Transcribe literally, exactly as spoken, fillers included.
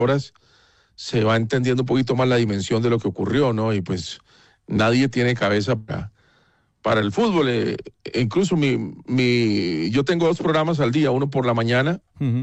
horas se va entendiendo un poquito más la dimensión de lo que ocurrió, ¿no? Y pues nadie tiene cabeza para, para el fútbol. Eh, incluso mi, mi, yo tengo dos programas al día, uno por la mañana, Uh-huh.